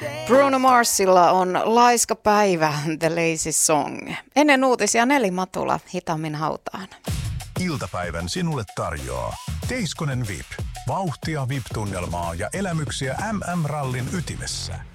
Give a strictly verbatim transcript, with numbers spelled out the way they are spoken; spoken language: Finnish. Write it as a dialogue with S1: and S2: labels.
S1: Bruno Marsilla on Laiska päivä, The Lazy Song. Ennen uutisia Neli Matula hitaammin hautaan.
S2: Iltapäivän sinulle tarjoaa Teiskonen V I P. Vauhtia V I P-tunnelmaa ja elämyksiä M M-rallin ytimessä.